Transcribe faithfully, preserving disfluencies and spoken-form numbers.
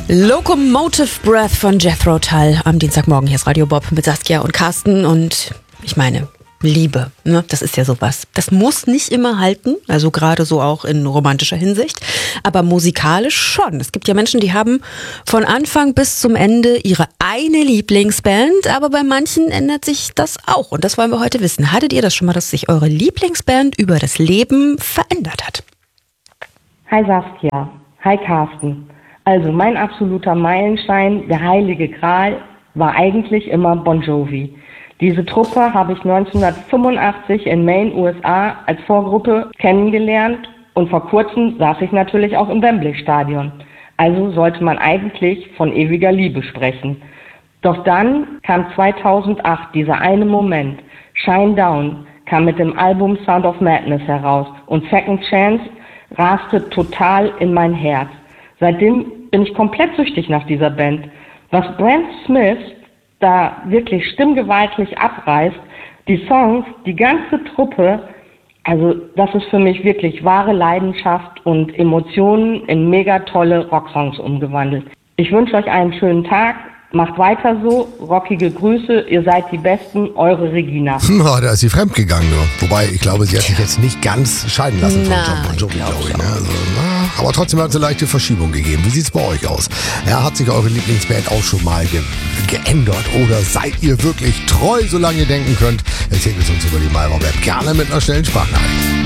Locomotive Breath von Jethro Tull am Dienstagmorgen. Hier ist Radio Bob mit Saskia und Carsten und ich meine, Liebe, ne? Das ist ja sowas. Das muss nicht immer halten, also gerade so auch in romantischer Hinsicht, aber musikalisch schon. Es gibt ja Menschen, die haben von Anfang bis zum Ende ihre eine Lieblingsband, aber bei manchen ändert sich das auch und das wollen wir heute wissen. Hattet ihr das schon mal, dass sich eure Lieblingsband über das Leben verändert hat? Hi Saskia, hi Carsten. Also mein absoluter Meilenstein, der Heilige Gral, war eigentlich immer Bon Jovi. Diese Truppe habe ich neunzehnhundertfünfundachtzig in Maine, U S A, als Vorgruppe kennengelernt und vor kurzem saß ich natürlich auch im Wembley-Stadion. Also sollte man eigentlich von ewiger Liebe sprechen. Doch dann kam zweitausendacht dieser eine Moment. Shine Down kam mit dem Album Sound of Madness heraus und Second Chance raste total in mein Herz. Seitdem bin ich komplett süchtig nach dieser Band. Was Brent Smith da wirklich stimmgewaltig abreißt, die Songs, die ganze Truppe, also das ist für mich wirklich wahre Leidenschaft und Emotionen in mega tolle Rocksongs umgewandelt. Ich wünsche euch einen schönen Tag. Macht weiter so, rockige Grüße, ihr seid die Besten, eure Regina. Oh, da ist sie fremdgegangen nur. Wobei, ich glaube, sie hat sich jetzt nicht ganz scheiden lassen von Na, John Bon Jovi, glaub glaube ich. ich Ne? Also, na, aber trotzdem hat es eine leichte Verschiebung gegeben. Wie sieht es bei euch aus? Ja, hat sich eure Lieblingsband auch schon mal ge geändert? Oder seid ihr wirklich treu, solange ihr denken könnt? Erzählt es uns über die MyRadio-App gerne mit einer schnellen Sprachnachricht.